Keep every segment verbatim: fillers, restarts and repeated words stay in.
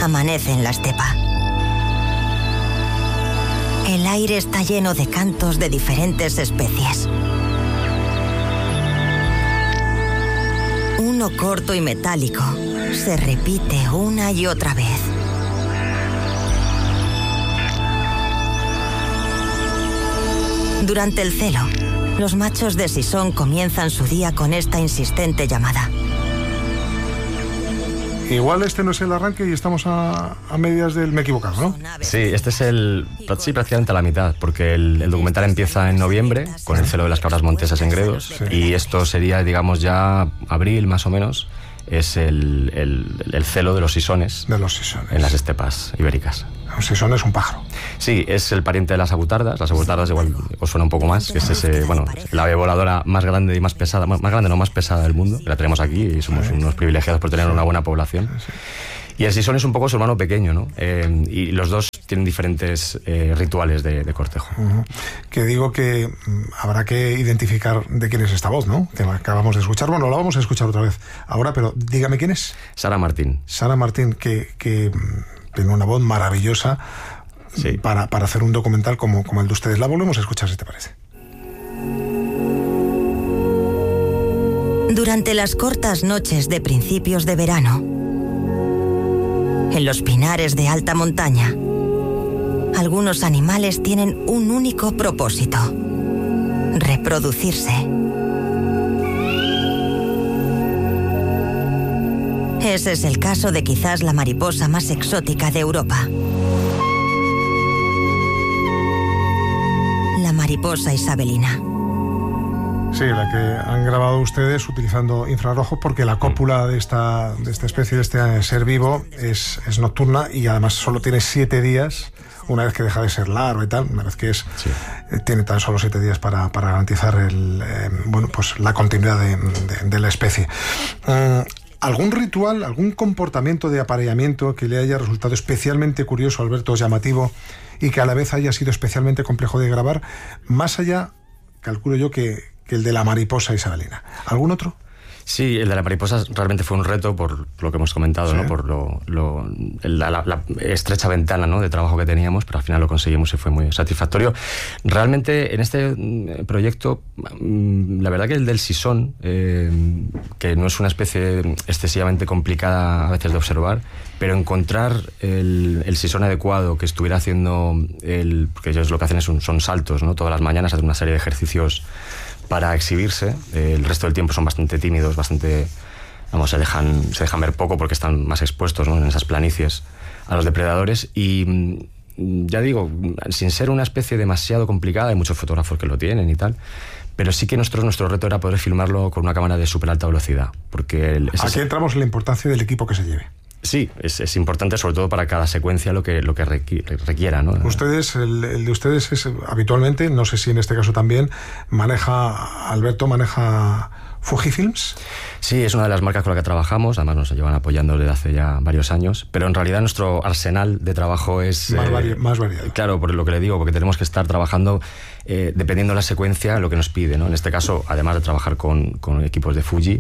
amanece en la estepa. El aire está lleno de cantos de diferentes especies. Uno corto y metálico se repite una y otra vez. Durante el celo, los machos de sisón comienzan su día con esta insistente llamada. Igual este no es el arranque y estamos a, a medias del... Me he equivocado, ¿no? Sí, este es el... Sí, prácticamente a la mitad, porque el, el documental empieza en noviembre, con el celo de las cabras montesas en Gredos, sí. Y esto sería, digamos, ya abril más o menos, es el, el, el celo de los sisones. De los sisones. En las estepas ibéricas. Un sisón es un pájaro. Sí, es el pariente de las abutardas. Las abutardas igual os suena un poco más, que es ese, bueno, la ave voladora más grande y más pesada, más, más grande, no más pesada del mundo. La tenemos aquí y somos unos privilegiados por tener una buena población. Y el sisón es un poco su hermano pequeño, ¿no? Eh, y los dos tienen diferentes eh, rituales de, de cortejo. Uh-huh. Que digo que habrá que identificar de quién es esta voz, ¿no? Que acabamos de escuchar. Bueno, la vamos a escuchar otra vez ahora, pero dígame quién es. Sara Martín. Sara Martín, que... que tiene una voz maravillosa, sí, para, para hacer un documental como, como el de ustedes. La volvemos a escuchar, si te parece. Durante las cortas noches de principios de verano, en los pinares de alta montaña, algunos animales tienen un único propósito: reproducirse. Ese es el caso de quizás la mariposa más exótica de Europa. La mariposa isabelina. Sí, la que han grabado ustedes utilizando infrarrojo, porque la cópula de esta, de esta especie, de este ser vivo, es, es nocturna y además solo tiene siete días, una vez que deja de ser larva y tal, una vez que es, sí, eh, tiene tan solo siete días para, para garantizar el, eh, bueno, pues la continuidad de, de, de la especie. Um, ¿Algún ritual, algún comportamiento de apareamiento que le haya resultado especialmente curioso, Alberto, llamativo, y que a la vez haya sido especialmente complejo de grabar, más allá, calculo yo, que, que el de la mariposa isabelina? ¿Algún otro? Sí, el de la mariposa realmente fue un reto por lo que hemos comentado, sí, ¿no? Por lo, lo, la, la, la estrecha ventana, ¿no?, de trabajo que teníamos, pero al final lo conseguimos y fue muy satisfactorio. Realmente en este proyecto, la verdad que el del sisón, eh, que no es una especie excesivamente complicada a veces de observar, pero encontrar el, el sisón adecuado que estuviera haciendo, el, porque ellos lo que hacen es un, son saltos, ¿no? Todas las mañanas hacen una serie de ejercicios para exhibirse. Eh, el resto del tiempo son bastante tímidos, bastante, vamos, se dejan, se dejan ver poco porque están más expuestos, ¿no?, en esas planicies a los depredadores. Y ya digo, sin ser una especie demasiado complicada, hay muchos fotógrafos que lo tienen y tal, pero sí que nosotros, nuestro reto era poder filmarlo con una cámara de súper alta velocidad, porque el, aquí ese... entramos en la importancia del equipo que se lleve. Sí, es, es importante, sobre todo para cada secuencia, lo que, lo que requiera, ¿no? Ustedes, el, el de ustedes es habitualmente, no sé si en este caso también, maneja, Alberto, maneja Fujifilms. Sí, es una de las marcas con la que trabajamos, además nos llevan apoyando desde hace ya varios años, pero en realidad nuestro arsenal de trabajo es... Más, vari eh, más variado. Claro, por lo que le digo, porque tenemos que estar trabajando eh, dependiendo de la secuencia, lo que nos pide, ¿no? En este caso, además de trabajar con, con equipos de Fuji,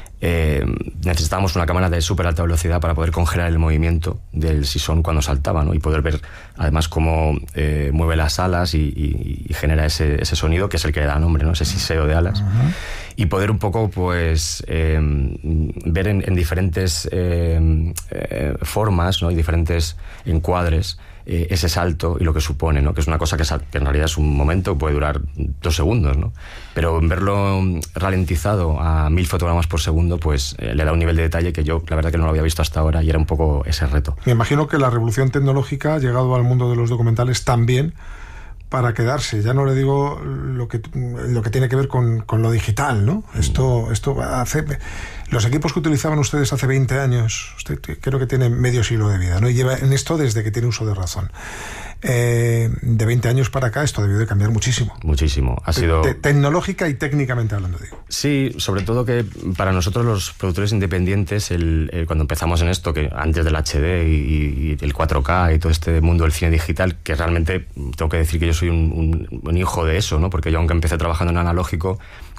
Eh, necesitábamos una cámara de súper alta velocidad para poder congelar el movimiento del sisón cuando saltaba, ¿no? Y poder ver además cómo eh, mueve las alas y, y, y genera ese, ese sonido que es el que le da nombre, ¿no? Ese siseo de alas. Uh-huh. Y poder un poco, pues, eh, ver en, en diferentes eh, eh, formas, ¿no?, y diferentes encuadres, eh, ese salto y lo que supone, ¿no? Que es una cosa que, que en realidad es un momento, puede durar dos segundos, ¿no? Pero verlo ralentizado a mil fotogramas por segundo, pues eh, le da un nivel de detalle que yo, la verdad, que no lo había visto hasta ahora, y era un poco ese reto. Me imagino que la revolución tecnológica ha llegado al mundo de los documentales también para quedarse. Ya no le digo lo que, lo que tiene que ver con, con lo digital, ¿no? Mm. Esto, esto hace... Los equipos que utilizaban ustedes hace veinte años, usted creo que tiene medio siglo de vida, ¿no? Y lleva en esto desde que tiene uso de razón. Eh, de veinte años para acá esto debió de cambiar muchísimo. Muchísimo. Ha sido... Te tecnológica y técnicamente hablando, digo. Sí, sobre todo que para nosotros los productores independientes, el, el, cuando empezamos en esto, que antes del H D y, y el cuatro K y todo este mundo del cine digital, que realmente tengo que decir que yo soy un, un, un hijo de eso, ¿no? Porque yo, aunque empecé trabajando en analógico,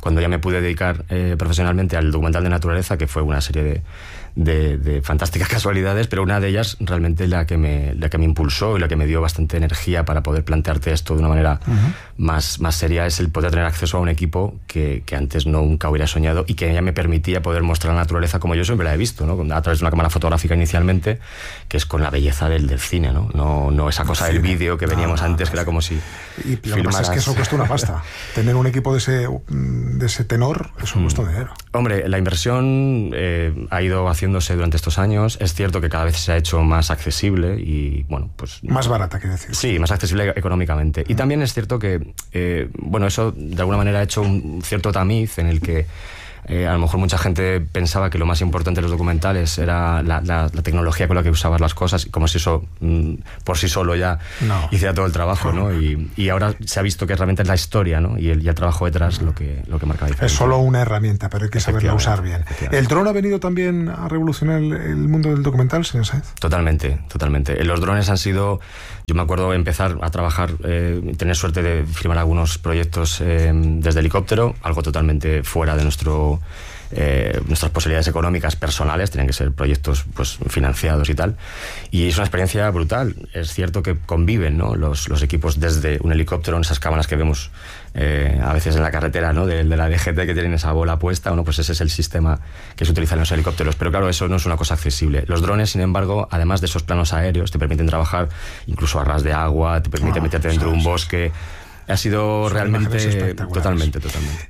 cuando ya me pude dedicar eh, profesionalmente al documental de naturaleza, que fue una serie de, de, de fantásticas casualidades, pero una de ellas realmente la que, me, la que me impulsó y la que me dio bastante energía para poder plantearte esto de una manera uh-huh. más, más seria, es el poder tener acceso a un equipo que, que antes no, nunca hubiera soñado y que ya me permitía poder mostrar la naturaleza como yo siempre la he visto, ¿no? A través de una cámara fotográfica inicialmente, que es con la belleza del, del cine, ¿no? No, no esa cosa del vídeo que veníamos no, no, antes, no, que era como si y lo que pasa es que eso cuesta una pasta. Tener un equipo de ese, de ese tenor, eso mm. cuesta dinero. Hombre, la inversión eh, ha ido haciéndose durante estos años. Es cierto que cada vez se ha hecho más accesible y, bueno, pues... Más barata, quiero decir. Sí, más accesible económicamente. Mm. Y también es cierto que, eh, bueno, eso de alguna manera ha hecho un cierto tamiz en el que Eh, a lo mejor mucha gente pensaba que lo más importante de los documentales era la, la, la tecnología con la que usabas las cosas, como si eso mm, por sí solo ya no. hiciera todo el trabajo, ¿no? Y, y ahora se ha visto que realmente es la historia, ¿no? Y el, y el trabajo detrás lo que, lo que marca la diferencia. Es solo una herramienta, pero hay que saberla usar bien. ¿El dron ha venido también a revolucionar el, el mundo del documental, señor Sáenz? Totalmente, totalmente. Los drones han sido... Yo me acuerdo empezar a trabajar, eh, tener suerte de filmar algunos proyectos eh, desde helicóptero, algo totalmente fuera de nuestro... Eh, nuestras posibilidades económicas personales, tenían que ser proyectos pues financiados y tal, y es una experiencia brutal. Es cierto que conviven, ¿no? los, los equipos desde un helicóptero, en esas cámaras que vemos eh, a veces en la carretera, ¿no? de, de la D G T, que tienen esa bola puesta, bueno, pues ese es el sistema que se utiliza en los helicópteros, pero claro, eso no es una cosa accesible. Los drones, sin embargo, además de esos planos aéreos, te permiten trabajar incluso a ras de agua, te permiten oh, meterte dentro de un bosque. Ha sido Son realmente totalmente, totalmente.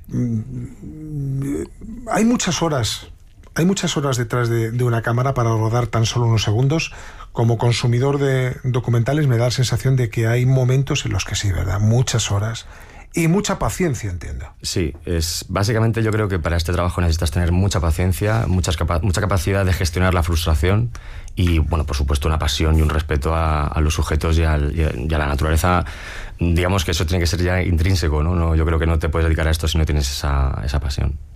Hay muchas horas, hay muchas horas detrás de, de una cámara para rodar tan solo unos segundos. Como consumidor de documentales me da la sensación de que hay momentos en los que sí, ¿verdad? Muchas horas. Y mucha paciencia, entiendo. Sí, es básicamente yo creo que para este trabajo necesitas tener mucha paciencia, muchas capa- mucha capacidad de gestionar la frustración y, bueno, por supuesto, una pasión y un respeto a, a los sujetos y, al, y, a, y a la naturaleza. Digamos que eso tiene que ser ya intrínseco, ¿no? No, yo creo que no te puedes dedicar a esto si no tienes esa, esa pasión.